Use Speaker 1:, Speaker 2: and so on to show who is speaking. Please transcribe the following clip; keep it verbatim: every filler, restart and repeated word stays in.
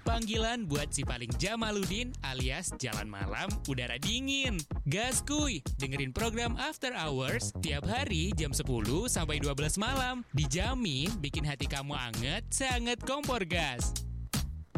Speaker 1: Panggilan buat si paling Jamaludin alias jalan malam udara dingin. Gas kuy, dengerin program After Hours tiap hari jam sepuluh sampai dua belas malam. Dijamin bikin hati kamu anget seanget kompor gas.